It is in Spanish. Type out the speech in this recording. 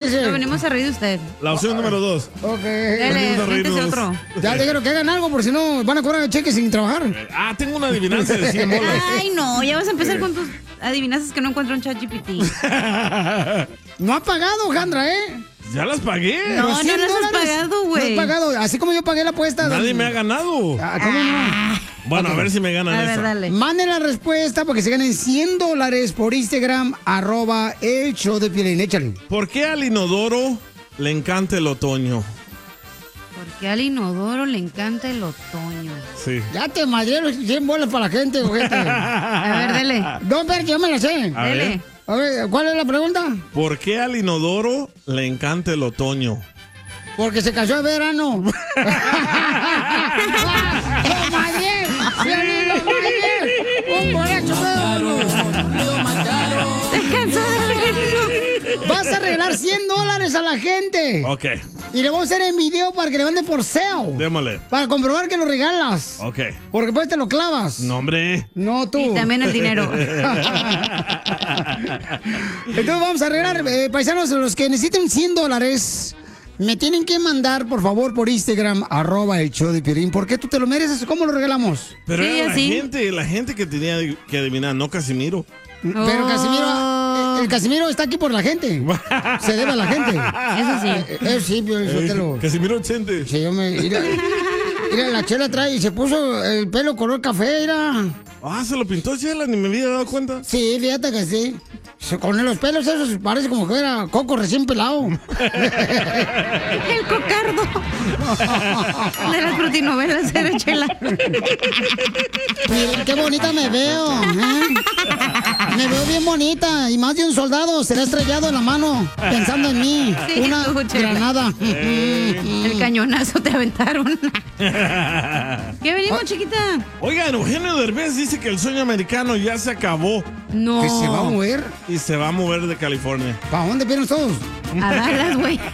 dice? No, venimos a reír de usted. La opción número 2. Ok. Dale, cuéntese otro. Ya dijeron que hagan algo, porque si no van a cobrar el cheque sin trabajar. Tengo una adivinanza de 100 bolas. Ay, no, ya vas a empezar con tus adivinanzas que no encuentro en ChatGPT. No ha pagado, Jandra, ¿eh? Ya las pagué. No las has pagado, güey. No has pagado, así como yo pagué la apuesta. Nadie me ha ganado. ¿Cómo no? Bueno, a ver si me ganan A ver, esta. dale. Manden la respuesta porque se ganen $100 por Instagram, @el show de Piolín. Échale. ¿Por qué al inodoro le encanta el otoño? Porque al inodoro le encanta el otoño. Sí. Ya te madré los 100 bolas para la gente, ojete. A ver, dele. No, pero yo me la sé. A ver. A ver, ¿cuál es la pregunta? ¿Por qué al inodoro le encanta el otoño? Porque se casó de verano. ¡Lo madré! ¡Piolín, lo madré! ¡Un borracho ¡Lo mataron! ¡Se cansó de reírlo! Vas a regalar $100 a la gente. Ok, Y le vamos a hacer en video para que le mande por sale. démosle. Para comprobar que lo regalas. Ok. Porque pues te lo clavas. No, hombre. No tú. Y también el dinero. Entonces vamos a regalar, paisanos, los que necesiten $100, me tienen que mandar, por favor, por Instagram, @el show de Piolín. ¿Por qué tú te lo mereces? ¿Cómo lo regalamos? Pero Sí, era así. la gente que tenía que adivinar, no Casimiro. Pero Casimiro, el Casimiro está aquí por la gente. Se debe a la gente. Eso sí. Sí, Piolín, suéltalo. Casimiro Chente. Sí, mira, la Chela trae y se puso el pelo color café, mira. Se lo pintó Chela, ni me había dado cuenta. Sí, fíjate que sí. Con los pelos esos parece como que era coco recién pelado. El cocardo. De las frutinovelas era Chela. Miren qué bonita me veo. Me veo bien bonita. Y más de un soldado será estrellado en la mano pensando en mí. Sí, Una tú, Chela. granada. El cañonazo te aventaron. ¿Qué venimos, chiquita? Oigan, Eugenio Derbez dice que el sueño americano ya se acabó No. ¿Que se va a mover? y se va a mover de California. ¿Para dónde vienen todos? A Dallas, güey.